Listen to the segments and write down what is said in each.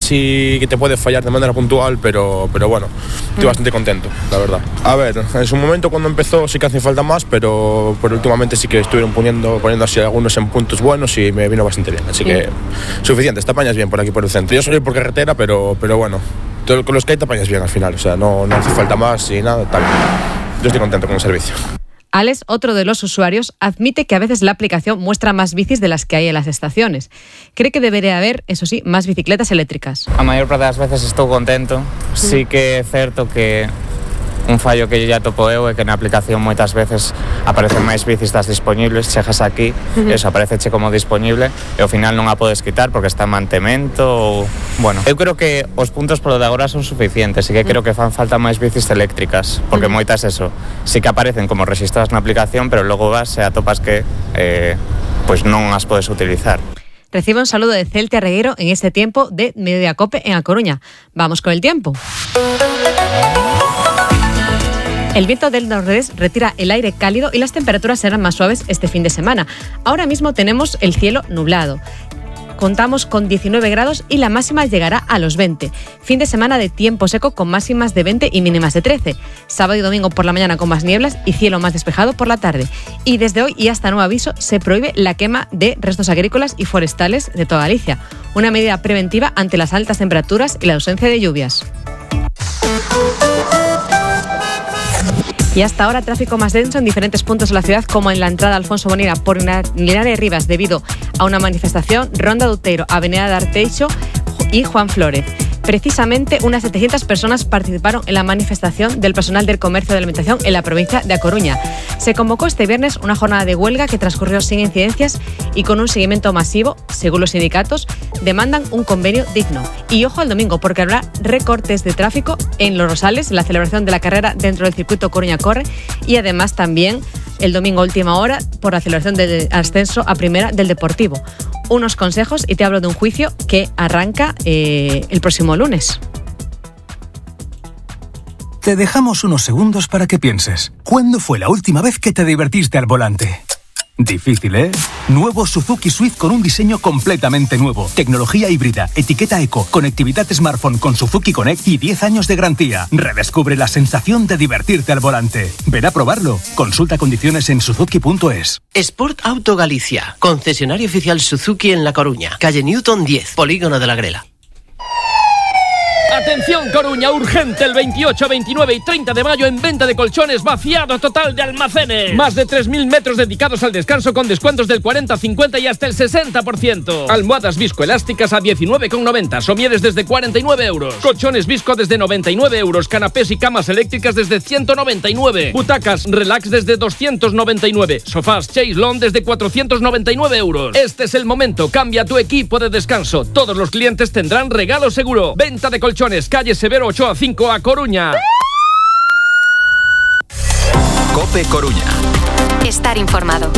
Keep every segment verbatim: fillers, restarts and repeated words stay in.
sí que te puede fallar de manera puntual, pero, pero bueno, estoy mm. bastante contento, la verdad. A ver, en su momento cuando empezó sí que hace falta más, pero, pero últimamente sí que estuvieron poniendo, poniendo así algunos en puntos buenos y me vino bastante bien, así sí. que suficiente, te apañas bien por aquí por el centro. Yo soy por carretera, pero, pero bueno, todo, con los que hay te apañas bien al final, o sea, no, no hace falta más y nada, tal. Yo estoy contento con el servicio. Alex, otro de los usuarios, admite que a veces la aplicación muestra más bicis de las que hay en las estaciones. Cree que debería haber, eso sí, más bicicletas eléctricas. A maior parte das veces estou contento. Sí que é certo que un fallo que yo ya topo eu é que na aplicación moitas veces aparecen máis bicis das disponibles, chegas aquí, uh-huh. eso apareceche como disponible e ao final non a podes quitar porque está en mantemento ou... Bueno, eu creo que os puntos polo de agora son suficientes e que creo que fan falta máis bicis eléctricas porque uh-huh. moitas eso, sí que aparecen como registradas na aplicación pero logo vas e atopas que eh, pues non as podes utilizar. Recibe un saludo de Celte Regueiro en este tiempo de Mediodía Cope en A Coruña. Vamos con el tiempo. El viento del nordeste retira el aire cálido y las temperaturas serán más suaves este fin de semana. Ahora mismo tenemos el cielo nublado. Contamos con diecinueve grados y la máxima llegará a los veinte. Fin de semana de tiempo seco con máximas de veinte y mínimas de trece. Sábado y domingo por la mañana con más nieblas y cielo más despejado por la tarde. Y desde hoy y hasta nuevo aviso se prohíbe la quema de restos agrícolas y forestales de toda Galicia. Una medida preventiva ante las altas temperaturas y la ausencia de lluvias. Y hasta ahora tráfico más denso en diferentes puntos de la ciudad, como en la entrada Alfonso Bonilla por Linares Rivas debido a una manifestación, Ronda de Outeiro, Avenida de Arteixo y Juan Flórez. Precisamente unas setecientas personas participaron en la manifestación del personal del comercio de alimentación en la provincia de A Coruña. Se convocó este viernes una jornada de huelga que transcurrió sin incidencias y con un seguimiento masivo. Según los sindicatos, demandan un convenio digno. Y ojo al domingo, porque habrá recortes de tráfico en Los Rosales, la celebración de la carrera dentro del circuito Coruña Corre, y además también el domingo última hora por la celebración del ascenso a primera del Deportivo. Unos consejos y te hablo de un juicio que arranca eh, el próximo lunes. Te dejamos unos segundos para que pienses. ¿Cuándo fue la última vez que te divertiste al volante? Difícil, ¿eh? Nuevo Suzuki Swift con un diseño completamente nuevo. Tecnología híbrida, etiqueta eco, conectividad smartphone con Suzuki Connect y diez años de garantía. Redescubre la sensación de divertirte al volante. Ven a probarlo. Consulta condiciones en suzuki punto es. Sport Auto Galicia, concesionario oficial Suzuki en La Coruña, calle Newton diez, Polígono de la Grela. Atención Coruña, urgente el veintiocho, veintinueve y treinta de mayo en venta de colchones, vaciado total de almacenes. Más de tres mil metros dedicados al descanso con descuentos del cuarenta, cincuenta y hasta el sesenta por ciento. Almohadas viscoelásticas a diecinueve con noventa, somieres desde cuarenta y nueve euros. Colchones visco desde noventa y nueve euros, canapés y camas eléctricas desde ciento noventa y nueve. Butacas relax desde doscientos noventa y nueve. Sofás Chase Lawn desde cuatrocientos noventa y nueve euros. Este es el momento, cambia tu equipo de descanso. Todos los clientes tendrán regalo seguro. Venta de colchones. Calle Severo Ochoa cinco A Coruña. Cope Coruña. Estar informado.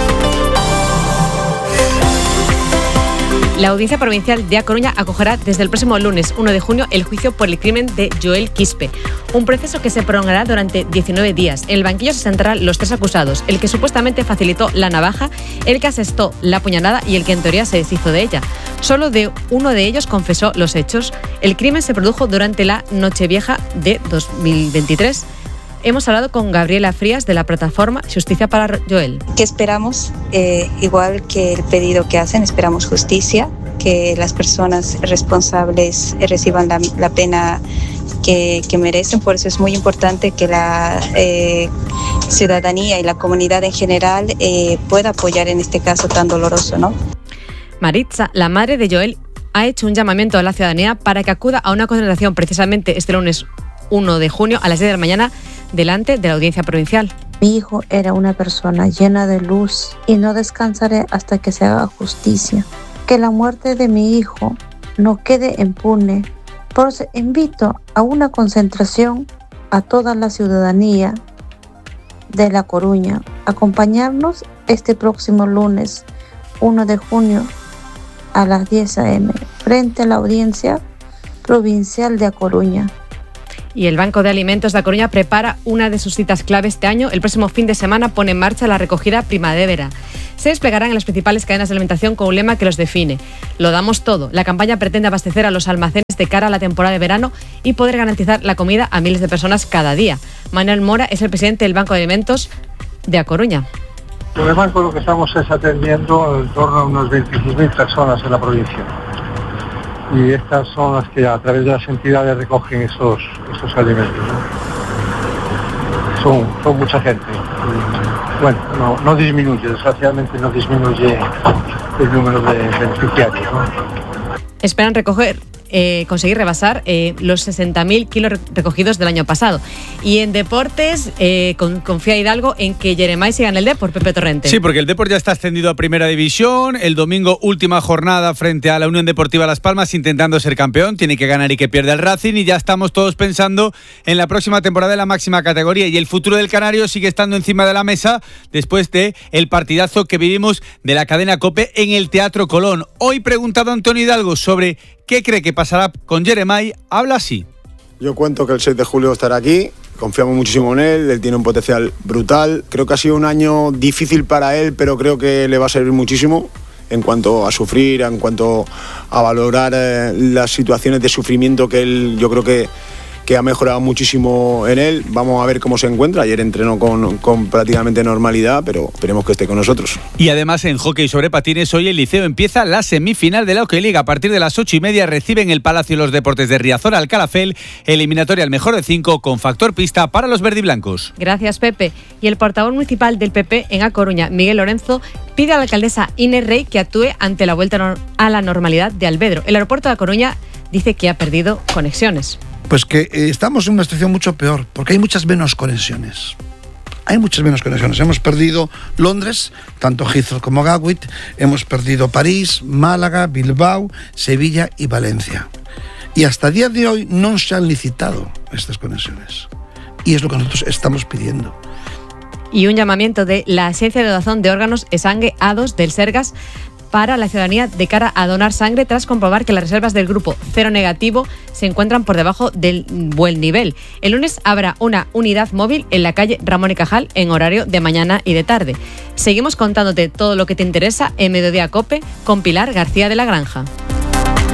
La Audiencia Provincial de A Coruña acogerá desde el próximo lunes uno de junio el juicio por el crimen de Joel Quispe, un proceso que se prolongará durante diecinueve días. En el banquillo se sentarán los tres acusados, el que supuestamente facilitó la navaja, el que asestó la puñalada y el que en teoría se deshizo de ella. Solo de uno de ellos confesó los hechos. El crimen se produjo durante la Nochevieja de dos mil veintitrés. Hemos hablado con Gabriela Frías de la plataforma Justicia para Joel. ¿Qué esperamos? Eh, igual que el pedido que hacen, esperamos justicia, que las personas responsables reciban la, la pena que, que merecen. Por eso es muy importante que la eh, ciudadanía y la comunidad en general eh, pueda apoyar en este caso tan doloroso, ¿no? Maritza, la madre de Joel, ha hecho un llamamiento a la ciudadanía para que acuda a una concentración precisamente este lunes uno de junio a las diez de la mañana delante de la Audiencia Provincial. Mi hijo era una persona llena de luz y no descansaré hasta que se haga justicia. Que la muerte de mi hijo no quede impune. Por eso invito a una concentración a toda la ciudadanía de La Coruña. Acompañarnos este próximo lunes uno de junio a las diez a eme frente a la Audiencia Provincial de A Coruña. Y el Banco de Alimentos de A Coruña prepara una de sus citas clave este año. El próximo fin de semana pone en marcha la recogida primavera. Se desplegarán en las principales cadenas de alimentación con un lema que los define: lo damos todo. La campaña pretende abastecer a los almacenes de cara a la temporada de verano y poder garantizar la comida a miles de personas cada día. Manuel Mora es el presidente del Banco de Alimentos de A Coruña. Lo demás, con lo que estamos es atendiendo en torno a unas veintiséis mil personas en la provincia. Y estas son las que a través de las entidades recogen esos, esos alimentos, ¿no? Son, son mucha gente. Y, bueno, no, no disminuye, desgraciadamente no disminuye el número de beneficiarios, ¿no? Esperan recoger Eh, conseguir rebasar eh, los sesenta mil kilos recogidos del año pasado. Y en deportes, eh, con, confía Hidalgo en que Jeremai siga en el Depor, Pepe Torrente. Sí, porque el Depor ya está ascendido a Primera División. El domingo, última jornada frente a la Unión Deportiva Las Palmas, intentando ser campeón. Tiene que ganar y que pierda el Racing. Y ya estamos todos pensando en la próxima temporada de la máxima categoría. Y el futuro del Canario sigue estando encima de la mesa después de el partidazo que vivimos de la cadena COPE en el Teatro Colón. Hoy, preguntado a Antonio Hidalgo sobre ¿qué cree que pasará con Jeremai? Habla así. Yo cuento que el seis de julio estará aquí, confiamos muchísimo en él, él tiene un potencial brutal. Creo que ha sido un año difícil para él, pero creo que le va a servir muchísimo en cuanto a sufrir, en cuanto a valorar eh, las situaciones de sufrimiento que él, yo creo que que ha mejorado muchísimo en él. Vamos a ver cómo se encuentra. Ayer entrenó con, con prácticamente normalidad, pero esperemos que esté con nosotros. Y además en hockey sobre patines, hoy el Liceo empieza la semifinal de la Hockey Liga. A partir de las ocho y media reciben el Palacio de los Deportes de Riazor al Calafell, eliminatoria al mejor de cinco con factor pista para los verdiblancos. Gracias, Pepe. Y el portavoz municipal del P P en A Coruña, Miguel Lorenzo, pide a la alcaldesa Inés Rey que actúe ante la vuelta a la normalidad de Alvedro. El aeropuerto de A Coruña dice que ha perdido conexiones. Pues que eh, estamos en una situación mucho peor, porque hay muchas menos conexiones. Hay muchas menos conexiones. Hemos perdido Londres, tanto Heathrow como Gatwick, hemos perdido París, Málaga, Bilbao, Sevilla y Valencia. Y hasta el día de hoy no se han licitado estas conexiones. Y es lo que nosotros estamos pidiendo. Y un llamamiento de la Agencia de Donación de Órganos e Sangue A dos del Sergas para la ciudadanía de cara a donar sangre tras comprobar que las reservas del grupo cero negativo se encuentran por debajo del buen nivel. El lunes habrá una unidad móvil en la calle Ramón y Cajal en horario de mañana y de tarde. Seguimos contándote todo lo que te interesa en Mediodía Cope con Pilar García de la Granja.